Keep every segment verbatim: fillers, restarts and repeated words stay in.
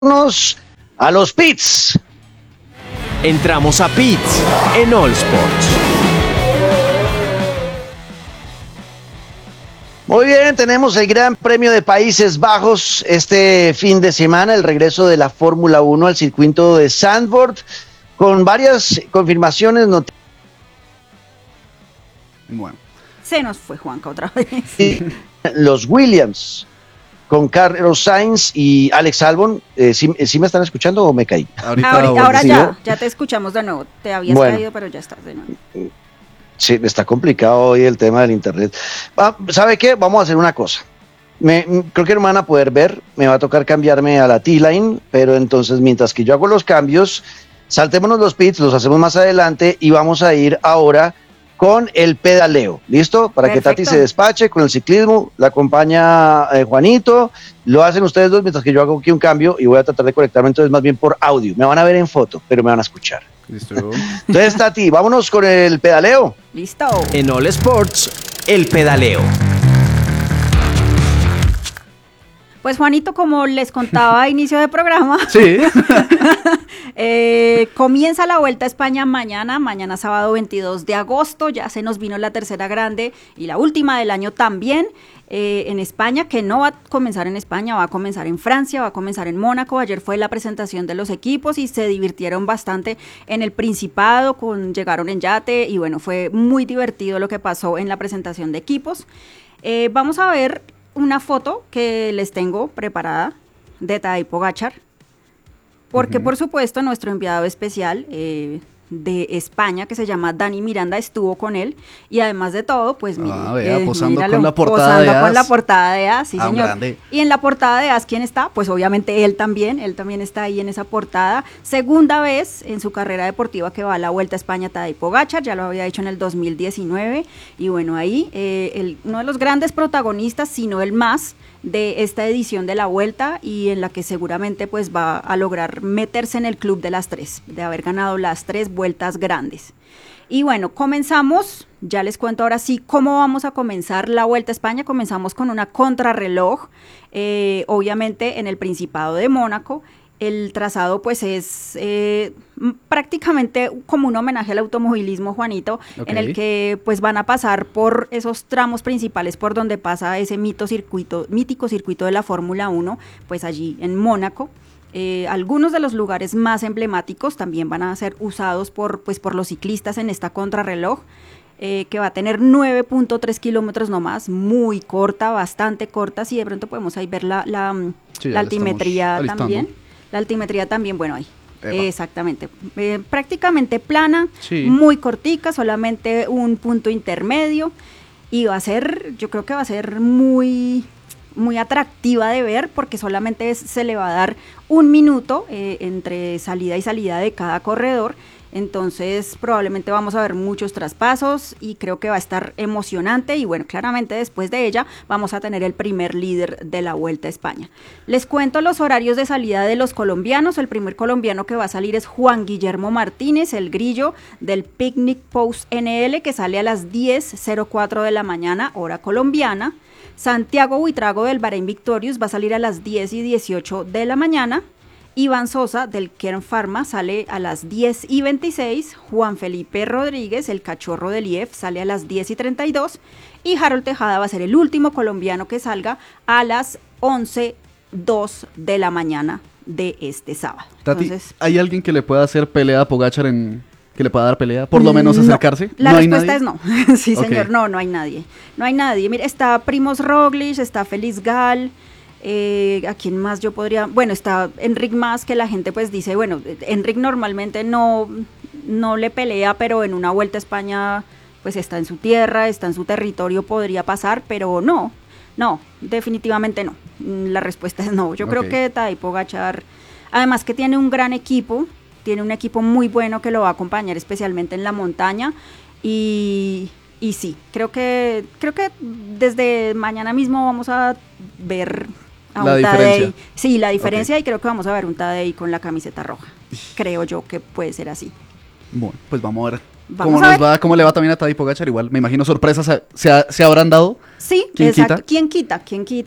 Nos a los pits. Entramos a pits en All Sports. Muy bien, tenemos el Gran Premio de Países Bajos este fin de semana, el regreso de la Fórmula uno al circuito de Zandvoort, con varias confirmaciones. Not- bueno. Se nos fue Juanca otra vez. Los Williams, con Carlos Sainz y Alex Albon. Eh, ¿sí, ¿Sí me están escuchando o me caí? Ahorita, ahora ahora ya, ya te escuchamos de nuevo. Te habías bueno. caído, pero ya estás de nuevo. Sí, está complicado hoy el tema del internet. Ah, ¿sabe qué? Vamos a hacer una cosa. Me, creo que no me van a poder ver, me va a tocar cambiarme a la T-Line, pero entonces mientras que yo hago los cambios, saltémonos los pits, los hacemos más adelante y vamos a ir ahora con el pedaleo, ¿listo? Para Perfecto. Que Tati se despache con el ciclismo, la acompaña eh, Juanito, lo hacen ustedes dos mientras que yo hago aquí un cambio y voy a tratar de conectarme entonces más bien por audio. Me van a ver en foto, pero me van a escuchar. Listo. Entonces, Tati, vámonos con el pedaleo. Listo. En All Sports, el pedaleo. Pues Juanito, como les contaba a inicio de programa, sí. eh, comienza la Vuelta a España mañana, mañana sábado veintidós de agosto, ya se nos vino la tercera grande y la última del año también. Eh, en España, que no va a comenzar en España, va a comenzar en Francia, va a comenzar en Mónaco. Ayer fue la presentación de los equipos y se divirtieron bastante en el Principado, con, llegaron en yate y bueno, fue muy divertido lo que pasó en la presentación de equipos. Eh, vamos a ver una foto que les tengo preparada de Tadej Pogačar, porque uh-huh. por supuesto nuestro enviado especial eh, de España, que se llama Dani Miranda, estuvo con él y además de todo, pues mire, ah, vea, eh, posando míralo, con la portada posando de As. con la portada de As, sí ah, señor. Grande. Y en la portada de As, ¿quién está? Pues obviamente él también, él también está ahí en esa portada. Segunda vez en su carrera deportiva que va a la Vuelta a España Tadej Pogačar, ya lo había hecho en el dos mil diecinueve y bueno, ahí eh, el, uno de los grandes protagonistas, sino el más, de esta edición de la Vuelta y en la que seguramente pues va a lograr meterse en el club de las tres, de haber ganado las tres vueltas grandes. Y bueno, comenzamos, ya les cuento ahora sí cómo vamos a comenzar la Vuelta a España. Comenzamos con una contrarreloj, eh, obviamente en el Principado de Mónaco. El trazado pues es eh, prácticamente como un homenaje al automovilismo, Juanito, okay. en el que pues van a pasar por esos tramos principales por donde pasa ese mito circuito, mítico circuito de la Fórmula uno, pues allí en Mónaco. Eh, algunos de los lugares más emblemáticos también van a ser usados por, pues, por los ciclistas en esta contrarreloj, eh, que va a tener nueve punto tres kilómetros nomás, muy corta, bastante corta, si de pronto podemos ahí ver la, la, sí, la altimetría también. La altimetría también, bueno, ahí, eh, exactamente, eh, prácticamente plana, sí. muy cortica, solamente un punto intermedio, y va a ser, yo creo que va a ser muy, muy atractiva de ver, porque solamente es, se le va a dar un minuto eh, entre salida y salida de cada corredor. Entonces probablemente vamos a ver muchos traspasos y creo que va a estar emocionante y bueno, claramente después de ella vamos a tener el primer líder de la Vuelta a España. Les cuento los horarios de salida de los colombianos. El primer colombiano que va a salir es Juan Guillermo Martínez, el grillo del Picnic Post N L, que sale a las diez cero cuatro de la mañana, hora colombiana. Santiago Buitrago del Bahrein Victorious va a salir a las diez y dieciocho de la mañana. Iván Sosa del Kern Pharma sale a las diez y veintiséis, Juan Felipe Rodríguez, el cachorro del I E F, sale a las diez y treinta y dos y Harold Tejada va a ser el último colombiano que salga a las once dos de la mañana de este sábado. Tati, Entonces, ¿hay alguien que le pueda hacer pelea a Pogačar, en que le pueda dar pelea? Por lo menos acercarse. No, la ¿No respuesta hay es no. Sí, señor, okay. no, no hay nadie. No hay nadie. Mira, está Primoz Roglic, está Félix Gal. Eh, ¿A quién más yo podría? Bueno, está Enric Mas, que la gente pues dice, bueno, Enric normalmente no, no le pelea, pero en una Vuelta a España pues está en su tierra, está en su territorio, podría pasar, pero no, no, definitivamente no. La respuesta es no. Yo okay. creo que Tadej Pogačar, además que tiene un gran equipo, tiene un equipo muy bueno que lo va a acompañar especialmente en la montaña y... Y sí, creo que creo que desde mañana mismo vamos a ver a la un Tadej. Sí, la diferencia okay. y creo que vamos a ver un Tadej con la camiseta roja. Creo yo que puede ser así. Bueno, pues vamos a ver vamos cómo a nos ver. va, cómo le va también a Tadej Pogačar. Igual, me imagino sorpresas se, se, se habrán dado. Sí, ¿Quién exacto. quita? ¿Quién quita? ¿Quién quita?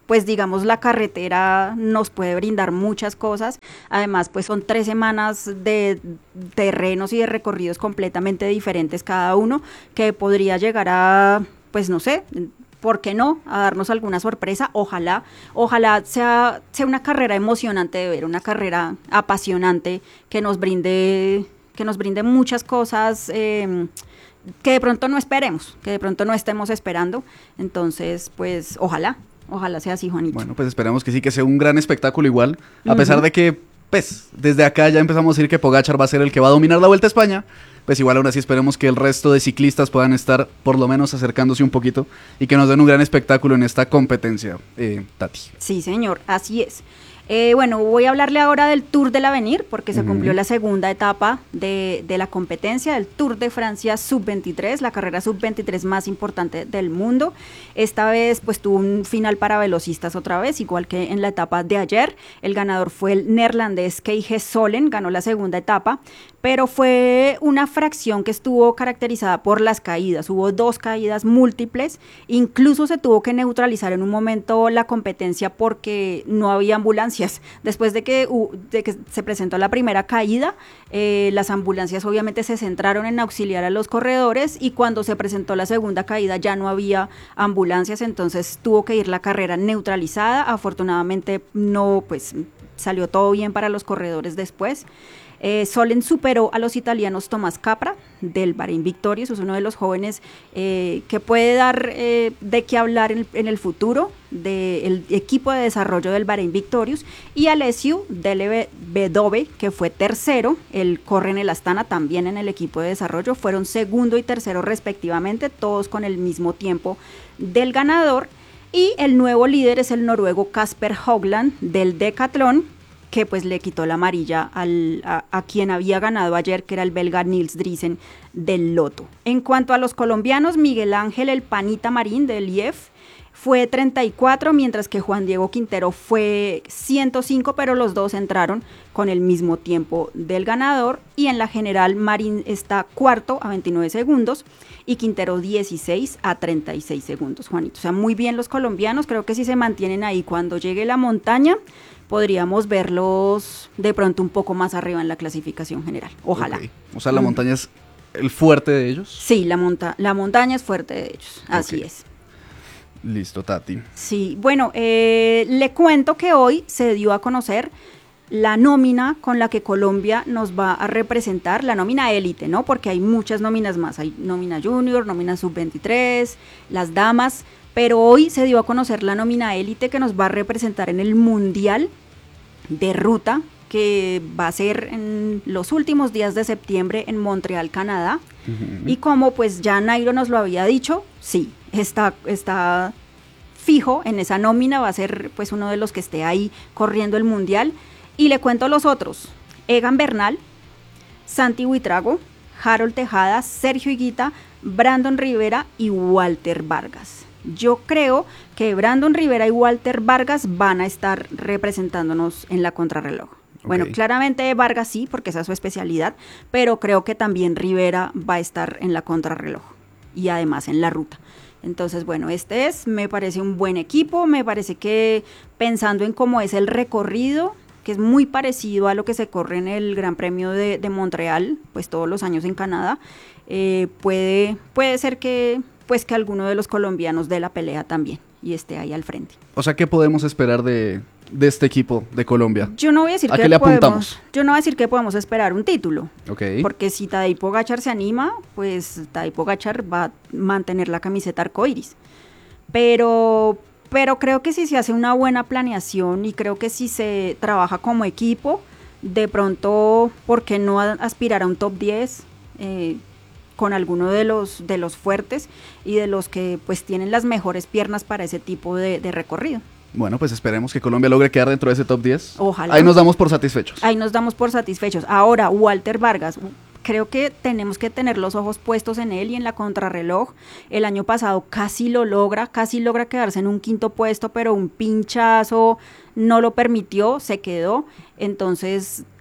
pues digamos la carretera nos puede brindar muchas cosas, además pues son tres semanas de terrenos y de recorridos completamente diferentes cada uno, que podría llegar a, pues no sé, ¿por qué no?, a darnos alguna sorpresa. Ojalá, ojalá sea, sea una carrera emocionante de ver, una carrera apasionante que nos brinde, que nos brinde muchas cosas, eh, que de pronto no esperemos, que de pronto no estemos esperando. Entonces, pues, ojalá, ojalá sea así, Juanito. Bueno, pues esperamos que sí, que sea un gran espectáculo igual, a uh-huh. pesar de que, pues, desde acá ya empezamos a decir que Pogačar va a ser el que va a dominar la Vuelta a España, pues igual aún así esperemos que el resto de ciclistas puedan estar por lo menos acercándose un poquito y que nos den un gran espectáculo en esta competencia, eh, Tati. Sí, señor, así es. Eh, bueno, voy a hablarle ahora del Tour del Avenir, porque se uh-huh. cumplió la segunda etapa de, de la competencia, del Tour de Francia sub veintitrés, la carrera sub veintitrés más importante del mundo. Esta vez pues tuvo un final para velocistas otra vez, igual que en la etapa de ayer. El ganador fue el neerlandés K G Solen, ganó la segunda etapa, pero fue una fracción que estuvo caracterizada por las caídas. Hubo dos caídas múltiples, incluso se tuvo que neutralizar en un momento la competencia porque no había ambulancias. Después de que, uh, de que se presentó la primera caída, eh, las ambulancias obviamente se centraron en auxiliar a los corredores, y cuando se presentó la segunda caída ya no había ambulancias, entonces tuvo que ir la carrera neutralizada. Afortunadamente no, pues salió todo bien para los corredores después. Eh, Solen superó a los italianos Tomás Capra del Bahrein Victorious, es uno de los jóvenes eh, que puede dar eh, de qué hablar en, en el futuro del equipo de desarrollo del Bahrein Victorious, y Alessiu del Bedobe, que fue tercero. Él corre en el Astana, también en el equipo de desarrollo, fueron segundo y tercero respectivamente, todos con el mismo tiempo del ganador. Y el nuevo líder es el noruego Kasper Hogland del Decathlon, que pues le quitó la amarilla al, a, a quien había ganado ayer, que era el belga Nils Driesen del Lotto. En cuanto a los colombianos, Miguel Ángel el Panita Marín del I E F fue treinta y cuatro, mientras que Juan Diego Quintero fue ciento cinco, pero los dos entraron con el mismo tiempo del ganador. Y en la general, Marín está cuarto a veintinueve segundos y Quintero dieciséis a treinta y seis segundos, Juanito. O sea, muy bien los colombianos, creo que si se mantienen ahí cuando llegue la montaña, podríamos verlos de pronto un poco más arriba en la clasificación general. Ojalá. Okay. O sea, la montaña es el fuerte de ellos. Sí, la, monta la montaña es fuerte de ellos, así okay. es. Listo, Tati. Sí, bueno, eh, le cuento que hoy se dio a conocer la nómina con la que Colombia nos va a representar, la nómina élite, ¿no? Porque hay muchas nóminas más, hay nómina junior, nómina sub veintitrés, las damas, pero hoy se dio a conocer la nómina élite que nos va a representar en el Mundial de Ruta, que va a ser en los últimos días de septiembre en Montreal, Canadá. Uh-huh. Y como pues ya Nairo nos lo había dicho, sí, está, está fijo en esa nómina, va a ser pues uno de los que esté ahí corriendo el Mundial. Y le cuento los otros: Egan Bernal, Santi Buitrago, Harold Tejada, Sergio Higuita, Brandon Rivera y Walter Vargas. Yo creo que Brandon Rivera y Walter Vargas van a estar representándonos en la contrarreloj. Okay. Bueno, claramente Vargas sí, porque esa es su especialidad, pero creo que también Rivera va a estar en la contrarreloj y además en la ruta. Entonces, bueno, este es, me parece un buen equipo, me parece que pensando en cómo es el recorrido, que es muy parecido a lo que se corre en el Gran Premio de, de Montreal, pues todos los años en Canadá, eh, puede, puede ser que, pues, que alguno de los colombianos dé la pelea también y esté ahí al frente. O sea, ¿qué podemos esperar de, de este equipo de Colombia? Yo no voy a decir ¿A que qué le podemos, apuntamos? Yo no voy a decir que podemos esperar un título, okay. porque si Tadej Pogačar se anima, pues Tadej Pogačar va a mantener la camiseta arcoíris, pero... Pero creo que si se hace una buena planeación y creo que si se trabaja como equipo, de pronto, ¿por qué no aspirar a un top diez eh, con alguno de los, de los fuertes y de los que pues tienen las mejores piernas para ese tipo de, de recorrido? Bueno, pues esperemos que Colombia logre quedar dentro de ese top diez. Ojalá. Ahí nos damos por satisfechos. Ahí nos damos por satisfechos. Ahora, Walter Vargas, creo que tenemos que tener los ojos puestos en él y en la contrarreloj. El año pasado casi lo logra, casi logra quedarse en un quinto puesto, pero un pinchazo no lo permitió, se quedó. Entonces,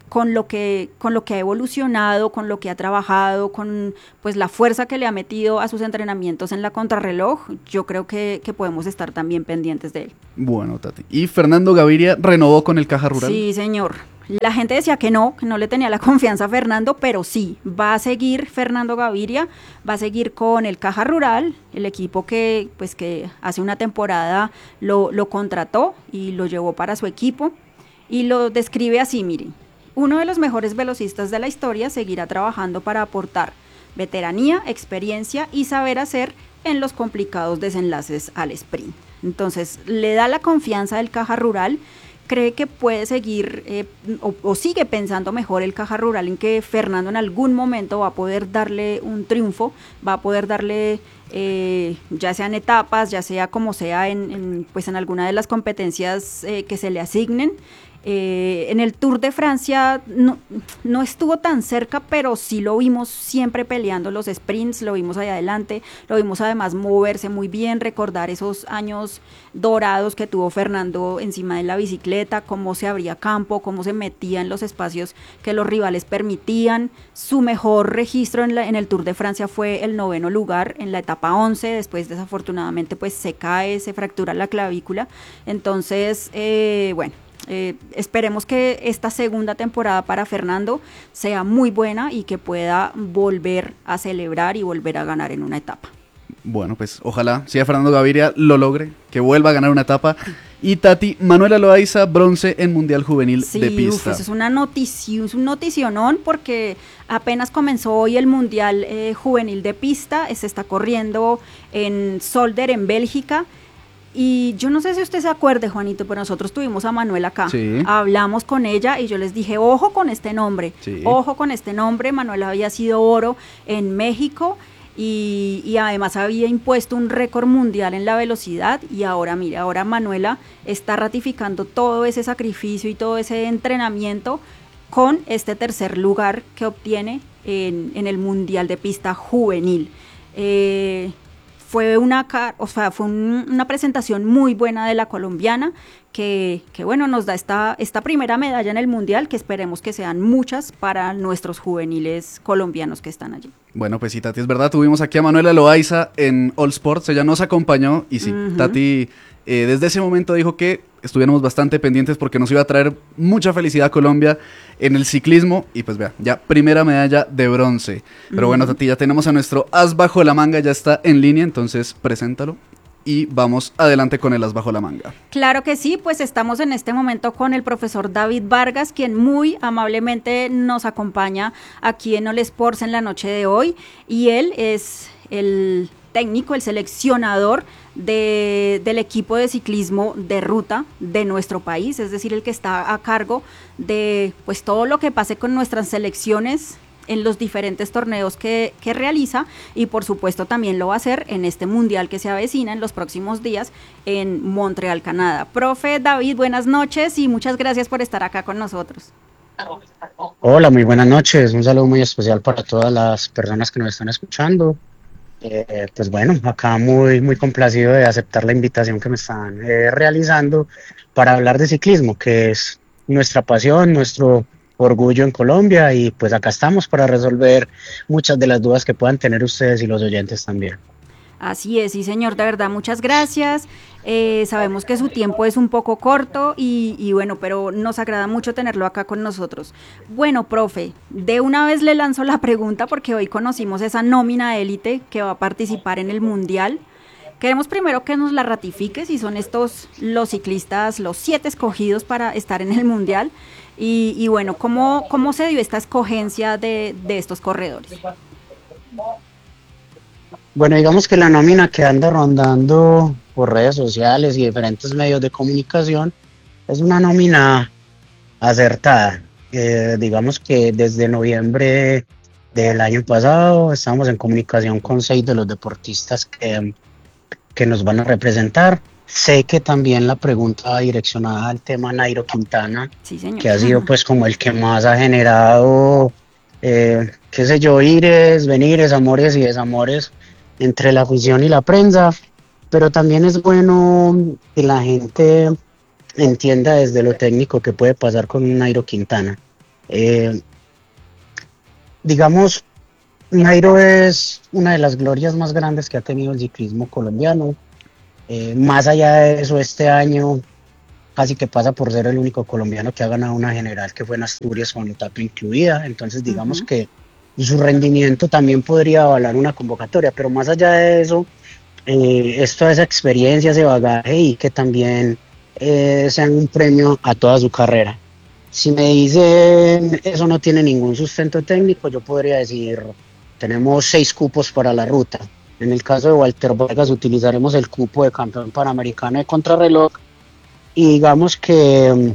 con lo que con lo que ha evolucionado, con lo que ha trabajado, con pues la fuerza que le ha metido a sus entrenamientos en la contrarreloj, yo creo que, que podemos estar también pendientes de él. Bueno, Tati. ¿Y Fernando Gaviria renovó con el Caja Rural? Sí, señor. La gente decía que no, que no le tenía la confianza a Fernando, pero sí, va a seguir Fernando Gaviria, va a seguir con el Caja Rural, el equipo que pues que hace una temporada lo, lo contrató y lo llevó para su equipo, y lo describe así, miren: uno de los mejores velocistas de la historia seguirá trabajando para aportar veteranía, experiencia y saber hacer en los complicados desenlaces al sprint. Entonces, le da la confianza del Caja Rural, cree que puede seguir eh, o, o sigue pensando mejor el Caja Rural en que Fernando en algún momento va a poder darle un triunfo, va a poder darle, eh, ya sea en etapas, ya sea como sea en, en, pues en alguna de las competencias eh, que se le asignen. Eh, en el Tour de Francia no, no estuvo tan cerca, pero sí lo vimos siempre peleando los sprints, lo vimos ahí adelante, lo vimos además moverse muy bien, recordar esos años dorados que tuvo Fernando encima de la bicicleta, cómo se abría campo, cómo se metía en los espacios que los rivales permitían. Su mejor registro en, la, en el Tour de Francia fue el noveno lugar en la etapa once, después desafortunadamente pues se cae, se fractura la clavícula, entonces eh, bueno, Eh, esperemos que esta segunda temporada para Fernando sea muy buena y que pueda volver a celebrar y volver a ganar en una etapa. Bueno, pues ojalá, si a Fernando Gaviria lo logre, que vuelva a ganar una etapa. Y Tati, Manuela Loaiza, bronce en Mundial Juvenil sí, de pista. Uf, es una noticia, es un noticionón porque apenas comenzó hoy el Mundial eh, Juvenil de pista, se está corriendo en Zolder, en Bélgica. Y yo no sé si usted se acuerde, Juanito, pero nosotros tuvimos a Manuela acá, sí. Hablamos con ella y yo les dije, ojo con este nombre, sí. ojo con este nombre. Manuela había sido oro en México y, y además había impuesto un récord mundial en la velocidad, y ahora mire, ahora Manuela está ratificando todo ese sacrificio y todo ese entrenamiento con este tercer lugar que obtiene en, en el Mundial de Pista Juvenil. Eh... Fue una, o sea, fue un, una presentación muy buena de la colombiana que, que bueno, nos da esta, esta primera medalla en el Mundial, que esperemos que sean muchas para nuestros juveniles colombianos que están allí. Bueno, pues sí, Tati, es verdad, tuvimos aquí a Manuela Loaiza en All Sports, ella nos acompañó y sí, uh-huh. Tati eh, desde ese momento dijo que estuviéramos bastante pendientes porque nos iba a traer mucha felicidad a Colombia en el ciclismo, y pues vea, ya primera medalla de bronce. Pero uh-huh. bueno, Tati, ya tenemos a nuestro as bajo la manga, ya está en línea, entonces preséntalo y vamos adelante con el as bajo la manga. Claro que sí, pues estamos en este momento con el profesor David Vargas, quien muy amablemente nos acompaña aquí en All Sports en la noche de hoy, y él es el técnico, el seleccionador de, del equipo de ciclismo de ruta de nuestro país, es decir, el que está a cargo de pues todo lo que pase con nuestras selecciones en los diferentes torneos que, que realiza, y por supuesto también lo va a hacer en este mundial que se avecina en los próximos días en Montreal, Canadá. Profe David, buenas noches y muchas gracias por estar acá con nosotros. Hola, muy buenas noches, un saludo muy especial para todas las personas que nos están escuchando. Eh, pues bueno, acá muy, muy complacido de aceptar la invitación que me están eh, realizando para hablar de ciclismo, que es nuestra pasión, nuestro orgullo en Colombia, y pues acá estamos para resolver muchas de las dudas que puedan tener ustedes y los oyentes también. Así es, sí señor, de verdad, muchas gracias. Eh, sabemos que su tiempo es un poco corto y, y bueno, pero nos agrada mucho tenerlo acá con nosotros. Bueno, profe, de una vez le lanzo la pregunta porque hoy conocimos esa nómina élite que va a participar en el Mundial. Queremos primero que nos la ratifique si son estos los ciclistas, los siete escogidos para estar en el Mundial. Y, y bueno, ¿cómo, cómo se dio esta escogencia de, de estos corredores? Bueno, digamos que la nómina que anda rondando por redes sociales y diferentes medios de comunicación es una nómina acertada. Eh, digamos que desde noviembre del año pasado estamos en comunicación con seis de los deportistas que, que nos van a representar. Sé que también la pregunta va direccionada al tema Nairo Quintana, sí, señor, que ha sido pues como el que más ha generado, eh, qué sé yo, ires, venires, amores y desamores entre la afición y la prensa, pero también es bueno que la gente entienda desde lo técnico que puede pasar con un Nairo Quintana. Eh, digamos, Nairo es una de las glorias más grandes que ha tenido el ciclismo colombiano. Eh, más allá de eso, este año casi que pasa por ser el único colombiano que ha ganado una general, que fue en Asturias con etapa incluida. Entonces digamos uh-huh. que su rendimiento también podría avalar una convocatoria, pero más allá de eso, eh, es toda esa experiencia, ese bagaje, y que también eh, sean un premio a toda su carrera. Si me dicen eso no tiene ningún sustento técnico, yo podría decir, tenemos seis cupos para la ruta. En el caso de Walter Vargas utilizaremos el cupo de campeón panamericano de contrarreloj, y digamos que,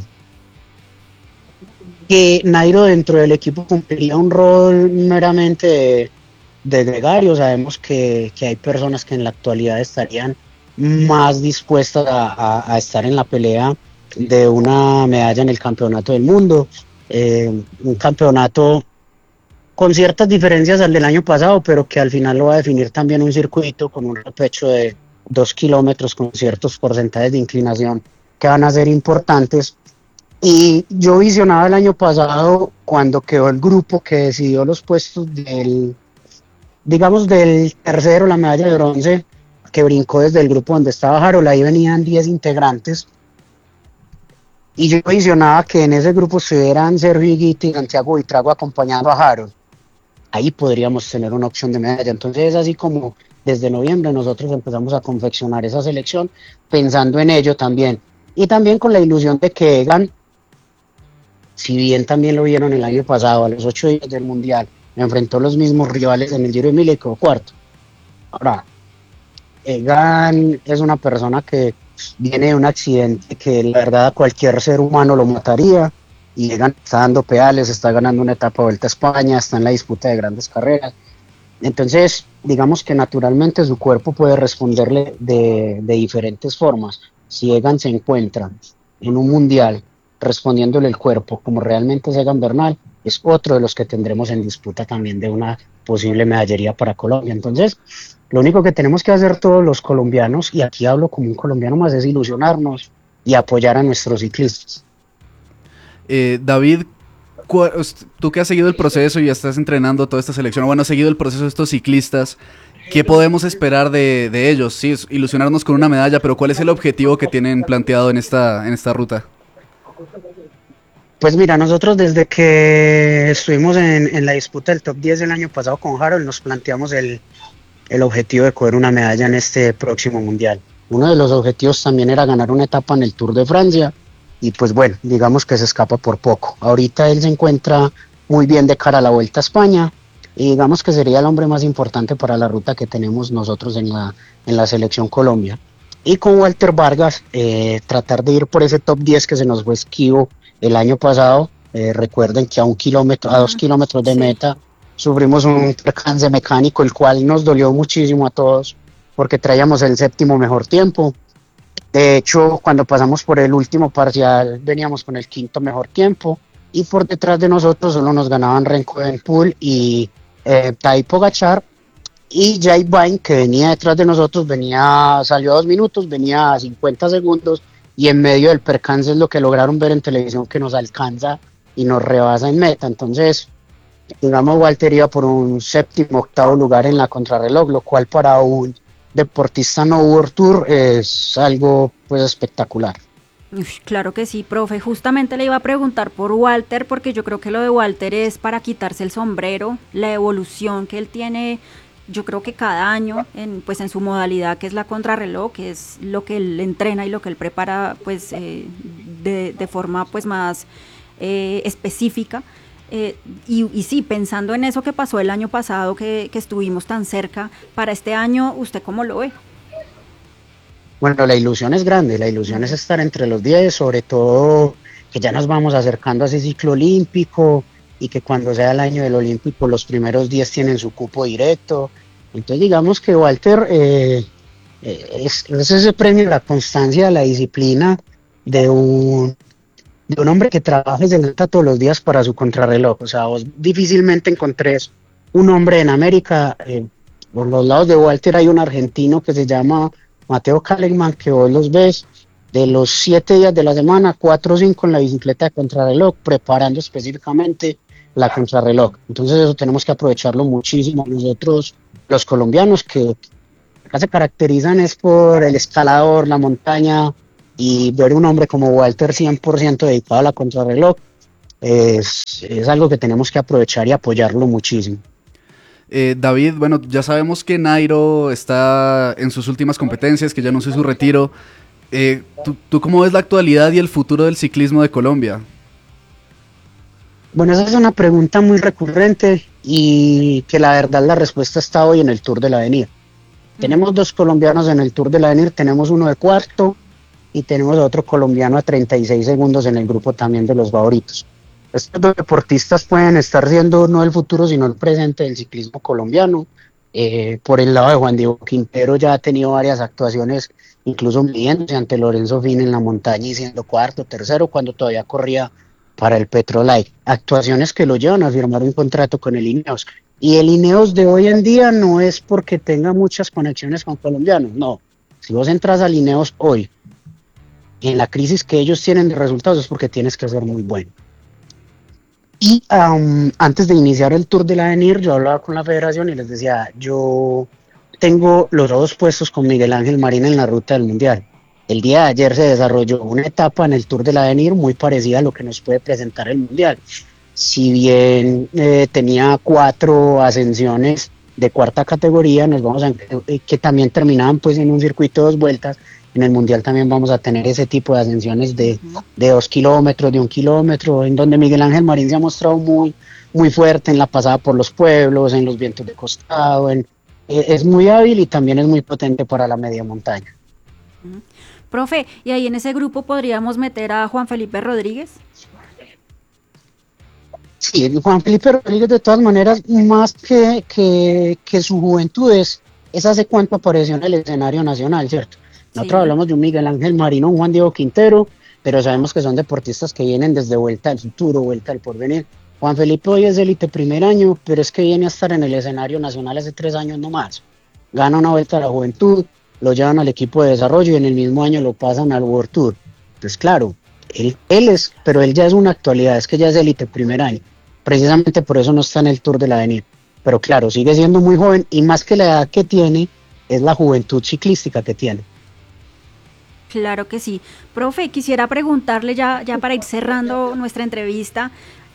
que Nairo dentro del equipo cumpliría un rol meramente de, de gregario. Sabemos que, que hay personas que en la actualidad estarían más dispuestas a, a, a estar en la pelea de una medalla en el campeonato del mundo, eh, un campeonato con ciertas diferencias al del año pasado, pero que al final lo va a definir también un circuito con un repecho de dos kilómetros con ciertos porcentajes de inclinación que van a ser importantes. Y yo visionaba el año pasado, cuando quedó el grupo que decidió los puestos del, digamos, del tercero, la medalla de bronce, que brincó desde el grupo donde estaba Harold. Ahí venían diez integrantes, y yo visionaba que en ese grupo estuvieran Sergio Higuita y Santiago Buitrago acompañando a Harold. Ahí podríamos tener una opción de medalla. Entonces es así como desde noviembre nosotros empezamos a confeccionar esa selección, pensando en ello también, y también con la ilusión de que Egan, si bien también lo vieron el año pasado, a los ocho días del Mundial, enfrentó los mismos rivales en el Giro de Emilia y quedó cuarto. Ahora, Egan es una persona que viene de un accidente que la verdad a cualquier ser humano lo mataría, y Egan está dando pedales, está ganando una etapa de Vuelta a España, está en la disputa de grandes carreras. Entonces, digamos que naturalmente su cuerpo puede responderle de, de diferentes formas. Si Egan se encuentra en un mundial respondiéndole el cuerpo como realmente es Egan Bernal, es otro de los que tendremos en disputa también de una posible medallería para Colombia. Entonces, lo único que tenemos que hacer todos los colombianos, y aquí hablo como un colombiano más, es ilusionarnos y apoyar a nuestros ciclistas. Eh, David, tú que has seguido el proceso y estás entrenando toda esta selección, bueno, has seguido el proceso de estos ciclistas, ¿qué podemos esperar de, de ellos? Sí, ilusionarnos con una medalla, pero ¿cuál es el objetivo que tienen planteado en esta, en esta ruta? Pues mira, nosotros desde que estuvimos en, en la disputa del top diez del año pasado con Harold, nos planteamos el, el objetivo de coger una medalla en este próximo mundial. Uno de los objetivos también era ganar una etapa en el Tour de Francia, y pues bueno, digamos que se escapa por poco. Ahorita él se encuentra muy bien de cara a la Vuelta a España, y digamos que sería el hombre más importante para la ruta que tenemos nosotros en la, en la selección Colombia. Y con Walter Vargas, eh, tratar de ir por ese top diez que se nos fue esquivo el año pasado. Eh, recuerden que a un kilómetro, a dos kilómetros de meta, sufrimos un percance mecánico, el cual nos dolió muchísimo a todos, porque traíamos el séptimo mejor tiempo. De hecho, cuando pasamos por el último parcial, veníamos con el quinto mejor tiempo, y por detrás de nosotros solo nos ganaban Remco Evenepoel y eh, Tadej Pogačar, y Jay Vine, que venía detrás de nosotros, venía, salió a dos minutos, venía a cincuenta segundos, y en medio del percance es lo que lograron ver en televisión, que nos alcanza y nos rebasa en meta. Entonces, digamos, Walter iba por un séptimo, octavo lugar en la contrarreloj, lo cual para un deportista no World Tour es algo pues espectacular. Uf, claro que sí, profe. Justamente le iba a preguntar por Walter, porque yo creo que lo de Walter es para quitarse el sombrero, la evolución que él tiene. Yo creo que cada año, en, pues en su modalidad que es la contrarreloj, que es lo que él entrena y lo que él prepara, pues eh, de, de forma pues más eh, específica. Eh, y, y sí, pensando en eso que pasó el año pasado, que, que estuvimos tan cerca, para este año, ¿usted cómo lo ve? Bueno, la ilusión es grande, la ilusión es estar entre los diez, sobre todo que ya nos vamos acercando a ese ciclo olímpico, y que cuando sea el año del olímpico los primeros diez tienen su cupo directo. Entonces digamos que Walter eh, es, es ese premio, la constancia, la disciplina de un, de un hombre que trabaja y se levanta todos los días para su contrarreloj. O sea, vos difícilmente encontrés un hombre en América. Eh, por los lados de Walter hay un argentino que se llama Mateo Kalegman, que vos los ves De los siete días de la semana, cuatro o cinco en la bicicleta de contrarreloj, preparando específicamente la contrarreloj. Entonces eso tenemos que aprovecharlo muchísimo nosotros, los colombianos, que acá se caracterizan es por el escalador, la montaña, y ver un hombre como Walter cien por ciento dedicado a la contrarreloj es, es algo que tenemos que aprovechar y apoyarlo muchísimo. Eh, David, bueno, ya sabemos que Nairo está en sus últimas competencias, que ya anunció su retiro. Eh, ¿tú, ¿Tú cómo ves la actualidad y el futuro del ciclismo de Colombia? Bueno, esa es una pregunta muy recurrente y que la verdad la respuesta está hoy en el Tour del Avenir. Mm. Tenemos dos colombianos en el Tour del Avenir, tenemos uno de cuarto y tenemos otro colombiano a treinta y seis segundos en el grupo también de los favoritos. Estos dos deportistas pueden estar siendo no el futuro sino el presente del ciclismo colombiano. Eh, por el lado de Juan Diego Quintero ya ha tenido varias actuaciones, incluso midiéndose ante Lorenzo Finn en la montaña y siendo cuarto, tercero, cuando todavía corría para el Petrolite. Actuaciones que lo llevan a firmar un contrato con el Ineos. Y el Ineos de hoy en día no es porque tenga muchas conexiones con colombianos, no. Si vos entras al Ineos hoy, en la crisis que ellos tienen de resultados es porque tienes que ser muy bueno. Y um, antes de iniciar el Tour del Avenir, yo hablaba con la federación y les decía, yo tengo los dos puestos con Miguel Ángel Marín en la ruta del Mundial. El día de ayer se desarrolló una etapa en el Tour del Avenir muy parecida a lo que nos puede presentar el Mundial. Si bien eh, tenía cuatro ascensiones de cuarta categoría, nos vamos a, eh, que también terminaban pues en un circuito de dos vueltas. En el Mundial también vamos a tener ese tipo de ascensiones de, de dos kilómetros, de un kilómetro, en donde Miguel Ángel Marín se ha mostrado muy, muy fuerte en la pasada por los pueblos, en los vientos de costado, en, eh, es muy hábil y también es muy potente para la media montaña. Uh-huh. Profe, ¿y ahí en ese grupo podríamos meter a Juan Felipe Rodríguez? Sí, Juan Felipe Rodríguez de todas maneras, más que, que, que su juventud es, es hace cuánto apareció en el escenario nacional, ¿cierto? Nosotros sí hablamos de un Miguel Ángel Marín, un Juan Diego Quintero, pero sabemos que son deportistas que vienen desde Vuelta al Futuro, Vuelta al Porvenir. Juan Felipe hoy es élite primer año, pero es que viene a estar en el escenario nacional hace tres años nomás. Gana una Vuelta a la Juventud, lo llevan al equipo de desarrollo y en el mismo año lo pasan al World Tour. Pues claro, él, él es, pero él ya es una actualidad, es que ya es élite primer año. Precisamente por eso no está en el Tour del Avenir. Pero claro, sigue siendo muy joven y más que la edad que tiene, es la juventud ciclística que tiene. Claro que sí. Profe, quisiera preguntarle ya, ya para ir cerrando nuestra entrevista,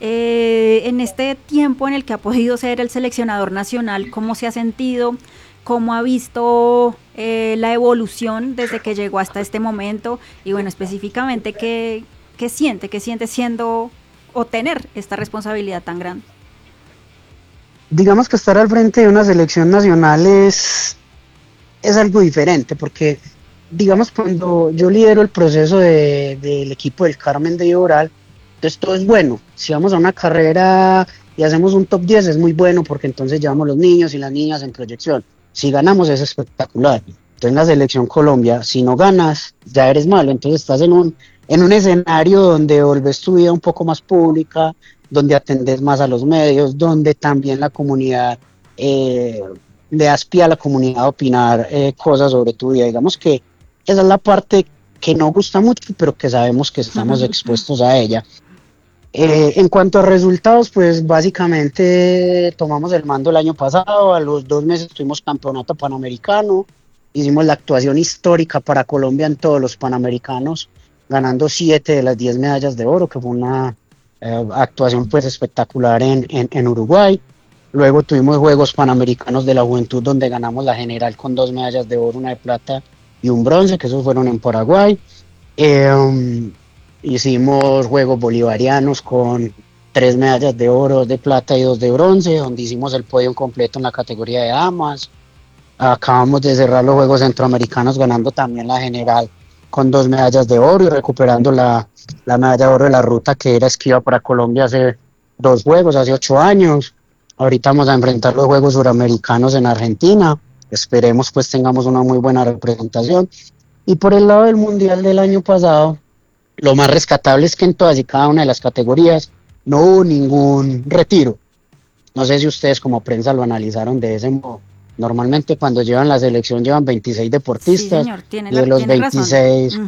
eh, en este tiempo en el que ha podido ser el seleccionador nacional, ¿cómo se ha sentido? ¿Cómo ha visto eh, la evolución desde que llegó hasta este momento? Y bueno, específicamente, ¿qué, qué siente? ¿Qué siente siendo o tener esta responsabilidad tan grande? Digamos que estar al frente de una selección nacional es, es algo diferente, porque digamos cuando yo lidero el proceso de, del equipo del Carmen de Lloral, entonces todo es bueno. Si vamos a una carrera y hacemos un top diez es muy bueno porque entonces llevamos los niños y las niñas en proyección. Si ganamos es espectacular. Entonces en la selección Colombia, si no ganas, ya eres malo. Entonces estás en un, en un escenario donde volves tu vida un poco más pública, donde atendes más a los medios, donde también la comunidad, eh, le das pie a la comunidad a opinar eh, cosas sobre tu vida. Digamos que esa es la parte que no gusta mucho, pero que sabemos que estamos expuestos a ella. Eh, en cuanto a resultados, pues básicamente tomamos el mando el año pasado, a los dos meses tuvimos campeonato panamericano, hicimos la actuación histórica para Colombia en todos los panamericanos, ganando siete de las diez medallas de oro, que fue una eh, actuación pues espectacular en, en, en Uruguay. Luego tuvimos Juegos Panamericanos de la Juventud, donde ganamos la general con dos medallas de oro, una de plata y un bronce, que esos fueron en Paraguay. Eh, um, hicimos Juegos Bolivarianos con tres medallas de oro, dos de plata y dos de bronce, donde hicimos el podio completo en la categoría de damas. Acabamos de cerrar los Juegos Centroamericanos ganando también la general con dos medallas de oro y recuperando la, la medalla de oro de la ruta que era esquiva para Colombia hace dos Juegos, hace ocho años. Ahorita vamos a enfrentar los Juegos Suramericanos en Argentina. Esperemos pues tengamos una muy buena representación. Y por el lado del Mundial del año pasado, lo más rescatable es que en todas y cada una de las categorías no hubo ningún retiro. No sé si ustedes como prensa lo analizaron de ese modo. Normalmente cuando llevan la selección llevan veintiséis deportistas, sí, señor, tiene y de la, los veintiséis, uh-huh.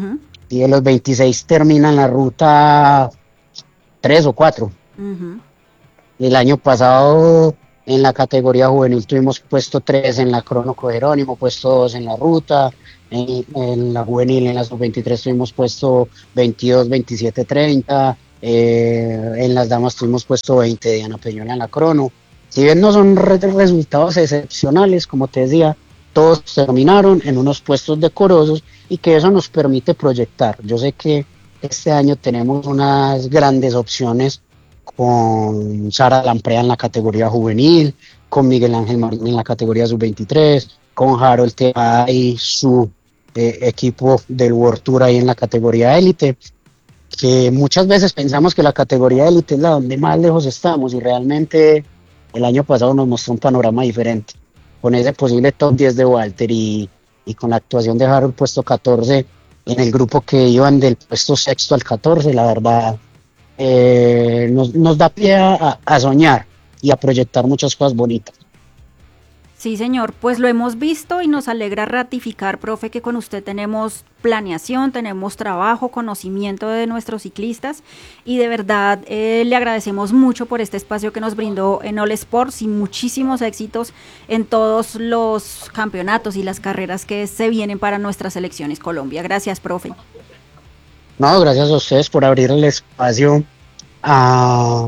y de los veintiséis terminan la ruta tres o cuatro. Ujú. El año pasado en la categoría juvenil tuvimos puesto tres en la Crónico Jerónimo, puesto dos en la ruta, en, en la juvenil en la sub veintitrés tuvimos puesto veintidós, veintisiete, treinta, eh, en las damas tuvimos puesto veinte Diana Peñola en la crono. Si bien no son re- resultados excepcionales, como te decía, todos terminaron en unos puestos decorosos y que eso nos permite proyectar. Yo sé que este año tenemos unas grandes opciones con Sara Lamprea en la categoría juvenil, con Miguel Ángel Marín en la categoría sub veintitrés, con Harold Tejada y su eh, equipo del World Tour ahí en la categoría élite, que muchas veces pensamos que la categoría élite es la donde más lejos estamos y realmente el año pasado nos mostró un panorama diferente. Con ese posible top diez de Walter y, y con la actuación de Harold puesto catorce en el grupo que iban del puesto sexto al catorce, la verdad eh, nos, nos da pie a, a soñar y a proyectar muchas cosas bonitas. Sí, señor, pues lo hemos visto y nos alegra ratificar, profe, que con usted tenemos planeación, tenemos trabajo, conocimiento de nuestros ciclistas y de verdad eh, le agradecemos mucho por este espacio que nos brindó en All Sports y muchísimos éxitos en todos los campeonatos y las carreras que se vienen para nuestras selecciones Colombia. Gracias, profe. No, gracias a ustedes por abrir el espacio a,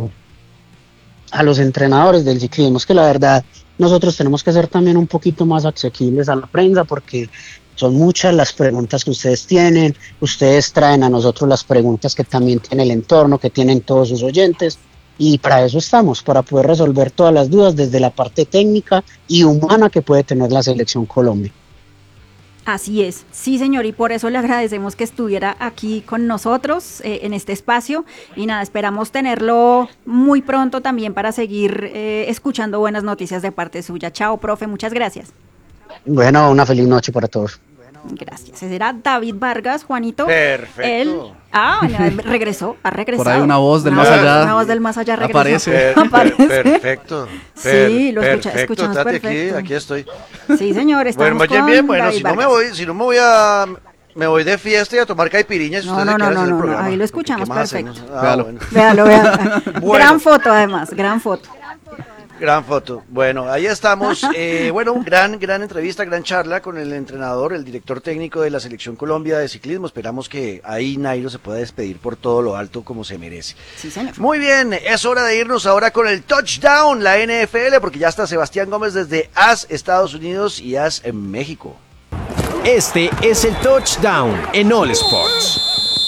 a los entrenadores del ciclismo. Es que la verdad nosotros tenemos que ser también un poquito más asequibles a la prensa porque son muchas las preguntas que ustedes tienen, ustedes traen a nosotros las preguntas que también tiene el entorno, que tienen todos sus oyentes y para eso estamos, para poder resolver todas las dudas desde la parte técnica y humana que puede tener la selección Colombia. Así es, sí señor, y por eso le agradecemos que estuviera aquí con nosotros eh, en este espacio y nada, esperamos tenerlo muy pronto también para seguir eh, escuchando buenas noticias de parte suya. Chao, profe, muchas gracias. Bueno, una feliz noche para todos. Gracias. Ese era David Vargas, Juanito. Perfecto. Él, ah, bueno, regresó, ha regresado. Por ahí una voz del Una más voz- allá Una voz del más allá regresó. aparece. Per- per- Aparece. perfecto. Sí, lo escucha- perfecto, escuchamos Tati, perfecto. Aquí, aquí estoy. Sí, señor, estamos Bueno, oye, con bien, bueno, David si no me Vargas. voy, si no me voy a me voy de fiesta y a tomar caipiriñas. No, ustedes no, se no, quedan no, en el no, no, programa. ahí lo ¿Qué escuchamos, más hacen? perfecto. Ah, Véalo. bueno. Véalo, véalo. Bueno. Gran foto además, gran foto. Gran foto. Bueno, ahí estamos. Eh, bueno, gran, gran entrevista, gran charla con el entrenador, el director técnico de la Selección Colombia de Ciclismo. Esperamos que ahí Nairo se pueda despedir por todo lo alto como se merece. Sí, señor. Muy bien, es hora de irnos ahora con el touchdown, la N F L, porque ya está Sebastián Gómez desde A S Estados Unidos y A S en México. Este es el touchdown en All Sports.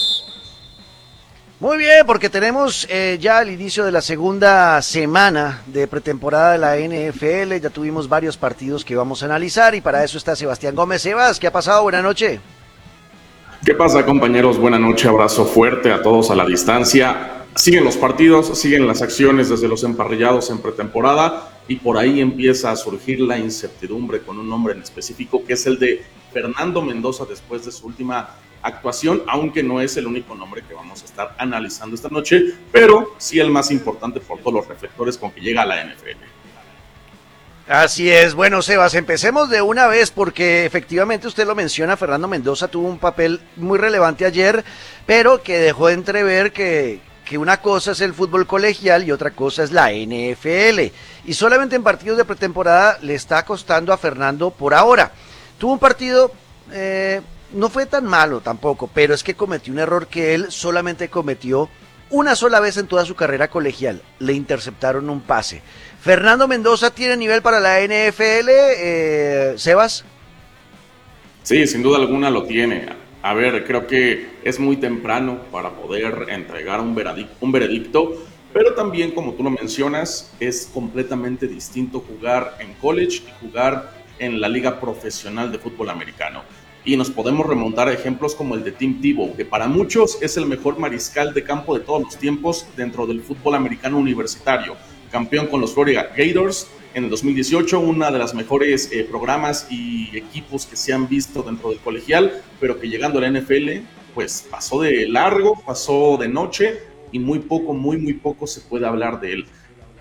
Muy bien, porque tenemos eh, ya el inicio de la segunda semana de pretemporada de la N F L. Ya tuvimos varios partidos que vamos a analizar y para eso está Sebastián Gómez. Sebas, ¿qué ha pasado? Buenas noches. ¿Qué pasa, compañeros? Buenas noches, abrazo fuerte a todos a la distancia. Siguen los partidos, siguen las acciones desde los emparrillados en pretemporada y por ahí empieza a surgir la incertidumbre con un nombre en específico que es el de Fernando Mendoza después de su última actuación, aunque no es el único nombre que vamos a estar analizando esta noche, pero sí el más importante por todos los reflectores con que llega a la N F L. Así es, bueno Sebas, empecemos de una vez porque efectivamente usted lo menciona, Fernando Mendoza tuvo un papel muy relevante ayer, pero que dejó de entrever que, que una cosa es el fútbol colegial y otra cosa es la N F L, y solamente en partidos de pretemporada le está costando a Fernando por ahora. Tuvo un partido, eh, no fue tan malo tampoco, pero es que cometió un error que él solamente cometió una sola vez en toda su carrera colegial, le interceptaron un pase. Fernando Mendoza tiene nivel para la N F L, eh, Sebas. Sí, sin duda alguna lo tiene. A ver, creo que es muy temprano para poder entregar un veredicto, un veredicto, pero también, como tú lo mencionas, es completamente distinto jugar en college y jugar en la liga profesional de fútbol americano. Y nos podemos remontar a ejemplos como el de Tim Tebow, que para muchos es el mejor mariscal de campo de todos los tiempos dentro del fútbol americano universitario. Campeón con los Florida Gators en el dos mil dieciocho, una de las mejores eh, programas y equipos que se han visto dentro del colegial, pero que llegando a la N F L, pues pasó de largo, pasó de noche y muy poco, muy, muy poco se puede hablar de él.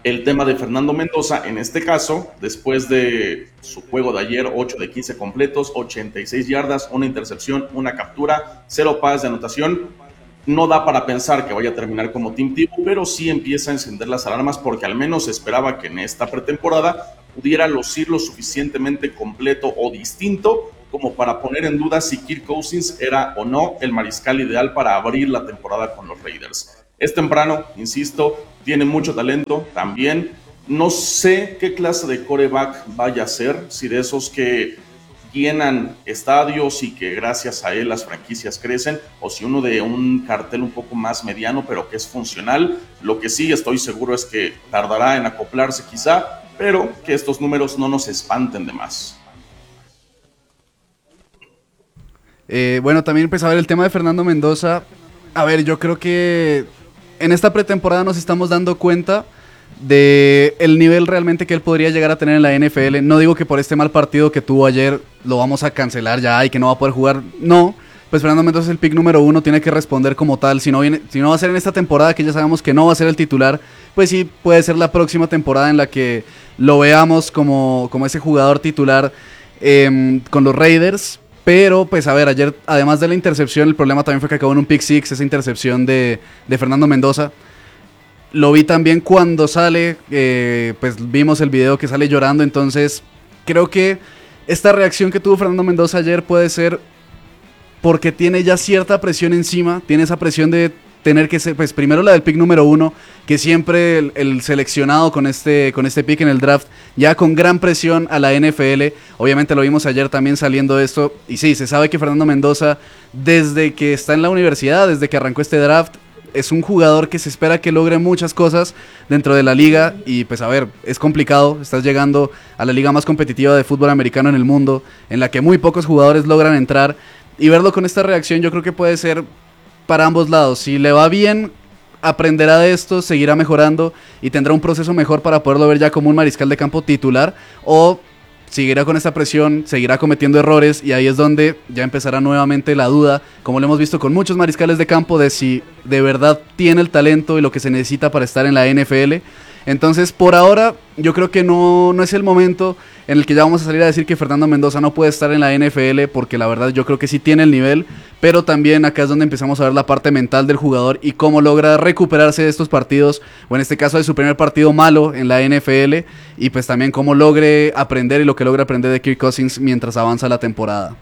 el tema de Fernando Mendoza, en este caso, después de su juego de ayer, ocho de quince completos, ochenta y seis yardas, una intercepción, una captura, cero pases de anotación, no da para pensar que vaya a terminar como Tim Tebow, pero sí empieza a encender las alarmas porque al menos esperaba que en esta pretemporada pudiera lucir lo suficientemente completo o distinto como para poner en duda si Kirk Cousins era o no el mariscal ideal para abrir la temporada con los Raiders. Es temprano, insisto, tiene mucho talento también. No sé qué clase de quarterback vaya a ser, si de esos que llenan estadios y que gracias a él las franquicias crecen, o si uno de un cartel un poco más mediano, pero que es funcional. Lo que sí estoy seguro es que tardará en acoplarse quizá, pero que estos números no nos espanten de más. Eh, bueno, también pues a ver el tema de Fernando Mendoza. A ver, yo creo que en esta pretemporada nos estamos dando cuenta de el nivel realmente que él podría llegar a tener en la N F L. No digo que por este mal partido que tuvo ayer lo vamos a cancelar ya y que no va a poder jugar. No, pues Fernando Mendoza es el pick número uno, tiene que responder como tal. Si no, viene, si no va a ser en esta temporada, que ya sabemos que no va a ser el titular, pues sí puede ser la próxima temporada en la que lo veamos como, como ese jugador titular eh, con los Raiders. Pero, pues a ver, ayer, además de la intercepción, el problema también fue que acabó en un pick six, esa intercepción de, de Fernando Mendoza. Lo vi también cuando sale, eh, pues vimos el video que sale llorando, entonces creo que esta reacción que tuvo Fernando Mendoza ayer puede ser porque tiene ya cierta presión encima, tiene esa presión de tener que ser, pues primero la del pick número uno, que siempre el, el seleccionado con este, con este pick en el draft, ya con gran presión a la N F L, obviamente lo vimos ayer también saliendo de esto, y sí, se sabe que Fernando Mendoza, desde que está en la universidad, desde que arrancó este draft, es un jugador que se espera que logre muchas cosas dentro de la liga, y pues a ver, es complicado, estás llegando a la liga más competitiva de fútbol americano en el mundo, en la que muy pocos jugadores logran entrar, y verlo con esta reacción yo creo que puede ser para ambos lados. Si le va bien, aprenderá de esto, seguirá mejorando y tendrá un proceso mejor para poderlo ver ya como un mariscal de campo titular, o seguirá con esta presión, seguirá cometiendo errores, y ahí es donde ya empezará nuevamente la duda, como lo hemos visto con muchos mariscales de campo, de si de verdad tiene el talento y lo que se necesita para estar en la N F L. Entonces, por ahora, yo creo que no, no es el momento en el que ya vamos a salir a decir que Fernando Mendoza no puede estar en la N F L, porque la verdad yo creo que sí tiene el nivel, pero también acá es donde empezamos a ver la parte mental del jugador y cómo logra recuperarse de estos partidos, o en este caso de su primer partido malo en la N F L, y pues también cómo logre aprender y lo que logra aprender de Kirk Cousins mientras avanza la temporada.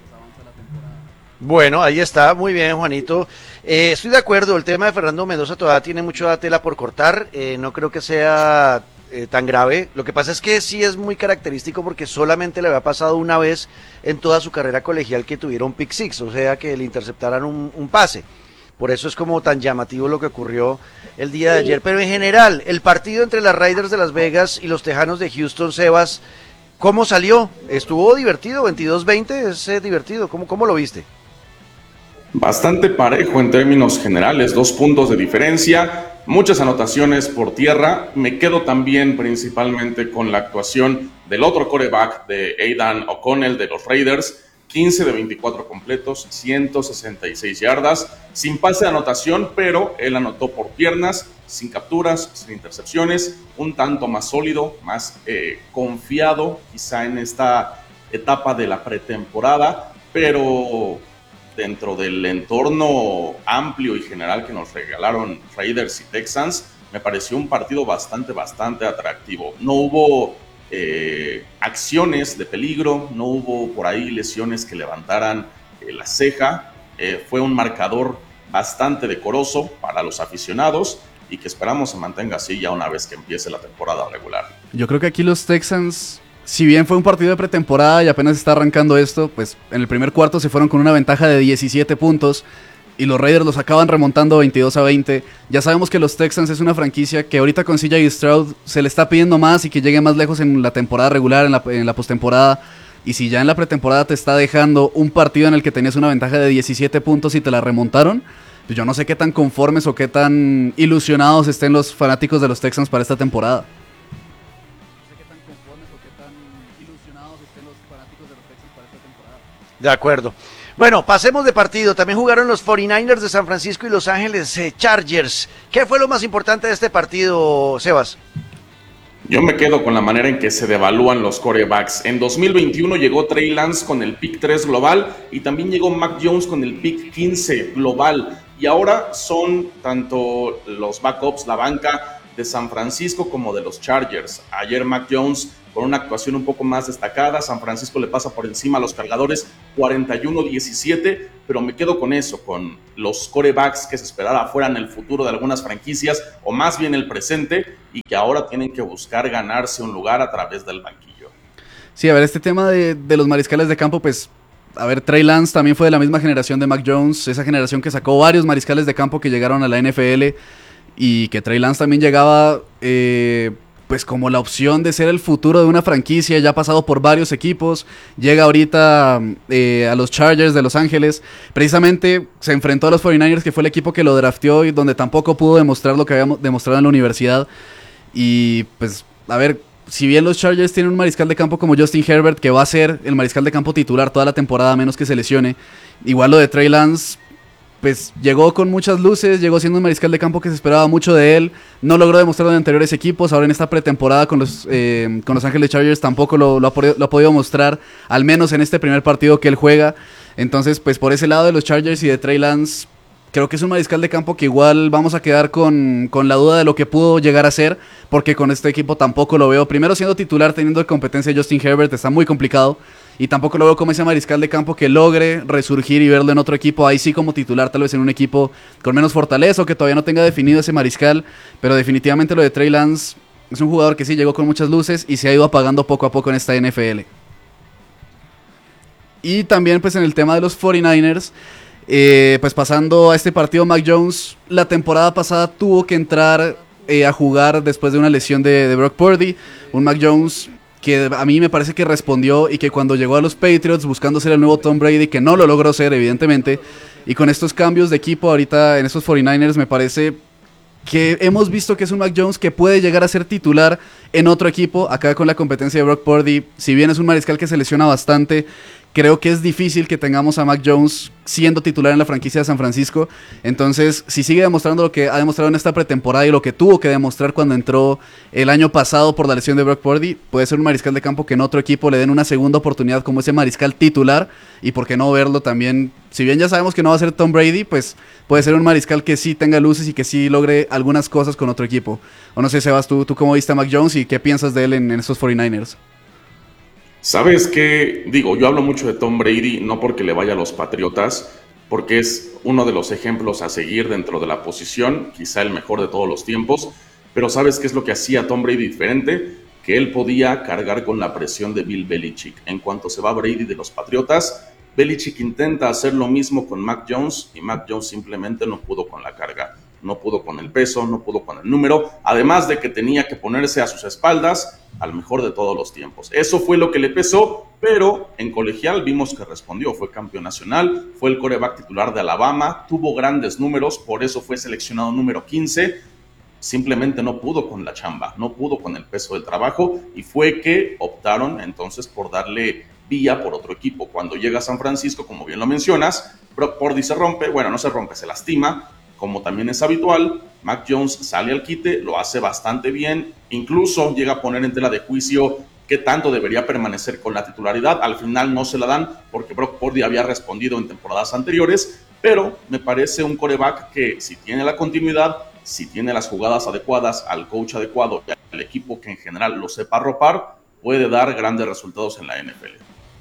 Bueno, ahí está, muy bien, Juanito. Eh, estoy de acuerdo, el tema de Fernando Mendoza todavía tiene mucha tela por cortar, eh, no creo que sea eh, tan grave. Lo que pasa es que sí es muy característico porque solamente le había pasado una vez en toda su carrera colegial que tuviera un pick six, o sea, que le interceptaran un, un pase. Por eso es como tan llamativo lo que ocurrió el día de ayer. Pero en general, el partido entre las Raiders de Las Vegas y los Tejanos de Houston, Sebas, ¿cómo salió? ¿Estuvo divertido? veintidós veinte, es eh, divertido. ¿Cómo, ¿Cómo lo viste? Bastante parejo en términos generales, dos puntos de diferencia, muchas anotaciones por tierra. Me quedo también principalmente con la actuación del otro quarterback de Aidan O'Connell de los Raiders, quince de veinticuatro completos, ciento sesenta y seis yardas, sin pase de anotación, pero él anotó por piernas, sin capturas, sin intercepciones, un tanto más sólido, más eh, confiado quizá en esta etapa de la pretemporada, pero dentro del entorno amplio y general que nos regalaron Raiders y Texans, me pareció un partido bastante, bastante atractivo. No hubo eh, acciones de peligro, no hubo por ahí lesiones que levantaran eh, la ceja. Eh, fue un marcador bastante decoroso para los aficionados y que esperamos se mantenga así ya una vez que empiece la temporada regular. Yo creo que aquí los Texans, si bien fue un partido de pretemporada y apenas está arrancando esto, pues en el primer cuarto se fueron con una ventaja de diecisiete puntos y los Raiders los acaban remontando veintidós a veinte. Ya sabemos que los Texans es una franquicia que ahorita con C J Stroud se le está pidiendo más y que llegue más lejos en la temporada regular, en la, en la postemporada. Y si ya en la pretemporada te está dejando un partido en el que tenías una ventaja de diecisiete puntos y te la remontaron, pues yo no sé qué tan conformes o qué tan ilusionados estén los fanáticos de los Texans para esta temporada. De acuerdo. Bueno, pasemos de partido. También jugaron los cuarenta y nueve ers de San Francisco y Los Ángeles eh, Chargers. ¿Qué fue lo más importante de este partido, Sebas? Yo me quedo con la manera en que se devalúan los quarterbacks. En dos mil veintiuno llegó Trey Lance con el pick tres global y también llegó Mac Jones con el pick quince global. Y ahora son tanto los backups, la banca de San Francisco como de los Chargers. Ayer Mac Jones con una actuación un poco más destacada. San Francisco le pasa por encima a los Cargadores cuarenta y uno diecisiete, pero me quedo con eso, con los quarterbacks que se esperara fueran el futuro de algunas franquicias, o más bien el presente, y que ahora tienen que buscar ganarse un lugar a través del banquillo. Sí, a ver, este tema de, de los mariscales de campo, pues, a ver, Trey Lance también fue de la misma generación de Mac Jones, esa generación que sacó varios mariscales de campo que llegaron a la N F L, y que Trey Lance también llegaba... Eh, pues como la opción de ser el futuro de una franquicia, ya ha pasado por varios equipos, llega ahorita eh, a los Chargers de Los Ángeles, precisamente se enfrentó a los cuarenta y nueve ers, que fue el equipo que lo drafteó y donde tampoco pudo demostrar lo que había demostrado en la universidad, y pues, a ver, si bien los Chargers tienen un mariscal de campo como Justin Herbert, que va a ser el mariscal de campo titular toda la temporada, a menos que se lesione, igual lo de Trey Lance, pues llegó con muchas luces, llegó siendo un mariscal de campo que se esperaba mucho de él, no logró demostrarlo en anteriores equipos, ahora en esta pretemporada con los, eh, con los Ángeles Chargers tampoco lo, lo, ha podido, lo ha podido mostrar, al menos en este primer partido que él juega. Entonces, pues por ese lado de los Chargers y de Trey Lance, creo que es un mariscal de campo que igual vamos a quedar con, con la duda de lo que pudo llegar a ser, porque con este equipo tampoco lo veo, primero siendo titular, teniendo competencia de Justin Herbert, está muy complicado, y tampoco lo veo como ese mariscal de campo que logre resurgir y verlo en otro equipo, ahí sí como titular, tal vez en un equipo con menos fortaleza o que todavía no tenga definido ese mariscal, pero definitivamente lo de Trey Lance es un jugador que sí llegó con muchas luces y se ha ido apagando poco a poco en esta N F L. Y también pues en el tema de los cuarenta y nueve ers, eh, pues pasando a este partido, Mac Jones la temporada pasada tuvo que entrar eh, a jugar después de una lesión de, de Brock Purdy, un Mac Jones que a mí me parece que respondió y que cuando llegó a los Patriots buscando ser el nuevo Tom Brady, que no lo logró ser evidentemente, y con estos cambios de equipo ahorita en estos cuarenta y nueve ers me parece que hemos visto que es un Mac Jones que puede llegar a ser titular en otro equipo, acá con la competencia de Brock Purdy, si bien es un mariscal que se lesiona bastante, creo que es difícil que tengamos a Mac Jones siendo titular en la franquicia de San Francisco. Entonces, si sigue demostrando lo que ha demostrado en esta pretemporada y lo que tuvo que demostrar cuando entró el año pasado por la lesión de Brock Purdy, puede ser un mariscal de campo que en otro equipo le den una segunda oportunidad como ese mariscal titular, y por qué no verlo también, si bien ya sabemos que no va a ser Tom Brady, pues puede ser un mariscal que sí tenga luces y que sí logre algunas cosas con otro equipo. O no sé, Sebas, tú, tú cómo viste a Mac Jones y qué piensas de él en, en esos cuarenta y nueve ers. ¿Sabes qué? Digo, yo hablo mucho de Tom Brady, no porque le vaya a los Patriotas, porque es uno de los ejemplos a seguir dentro de la posición, quizá el mejor de todos los tiempos, pero ¿sabes qué es lo que hacía Tom Brady diferente? Que él podía cargar con la presión de Bill Belichick. En cuanto se va Brady de los Patriotas, Belichick intenta hacer lo mismo con Mac Jones y Mac Jones simplemente no pudo con la carga. No pudo con el peso, no pudo con el número, además de que tenía que ponerse a sus espaldas al mejor de todos los tiempos. Eso fue lo que le pesó, pero en colegial vimos que respondió, fue campeón nacional, fue el quarterback titular de Alabama, tuvo grandes números, por eso fue seleccionado número quince, simplemente no pudo con la chamba, no pudo con el peso del trabajo, y fue que optaron entonces por darle vía por otro equipo. Cuando llega a San Francisco, como bien lo mencionas, Brock Purdy se rompe, bueno, no se rompe, se lastima, como también es habitual. Mac Jones sale al quite, lo hace bastante bien, incluso llega a poner en tela de juicio qué tanto debería permanecer con la titularidad. Al final no se la dan porque Brock Purdy había respondido en temporadas anteriores, pero me parece un quarterback que si tiene la continuidad, si tiene las jugadas adecuadas, al coach adecuado y al equipo que en general lo sepa arropar, puede dar grandes resultados en la N F L.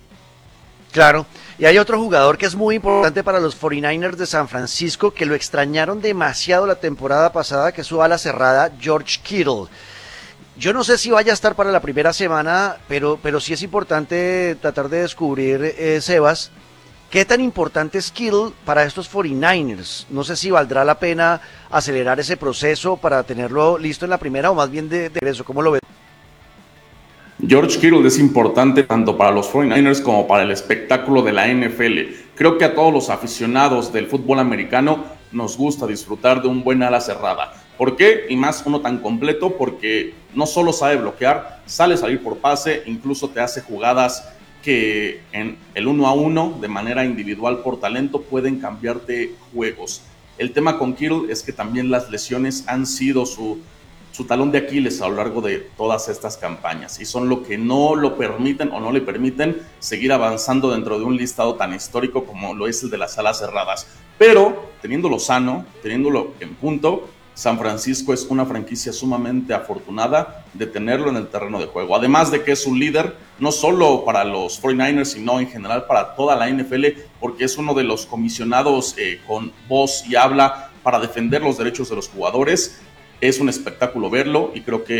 Claro, y hay otro jugador que es muy importante para los cuarenta y nueve ers de San Francisco, que lo extrañaron demasiado la temporada pasada, que es su ala cerrada, George Kittle. Yo no sé si vaya a estar para la primera semana, pero, pero sí es importante tratar de descubrir, eh, Sebas, qué tan importante es Kittle para estos cuarenta y nueve ers. No sé si valdrá la pena acelerar ese proceso para tenerlo listo en la primera, o más bien de, de eso, ¿cómo lo ves? George Kittle es importante tanto para los cuarenta y nueve ers como para el espectáculo de la N F L. Creo que a todos los aficionados del fútbol americano nos gusta disfrutar de un buen ala cerrada. ¿Por qué? Y más uno tan completo, porque no solo sabe bloquear, sale a salir por pase, incluso te hace jugadas que en el uno a uno, de manera individual por talento, pueden cambiarte juegos. El tema con Kittle es que también las lesiones han sido su... su su talón de Aquiles a lo largo de todas estas campañas y son lo que no lo permiten o no le permiten seguir avanzando dentro de un listado tan histórico como lo es el de las alas cerradas. Pero teniéndolo sano, teniéndolo en punto, San Francisco es una franquicia sumamente afortunada de tenerlo en el terreno de juego. Además de que es un líder, no solo para los cuarenta y nueve ers, sino en general para toda la N F L, porque es uno de los comisionados eh, con voz y habla para defender los derechos de los jugadores. Es un espectáculo verlo y creo que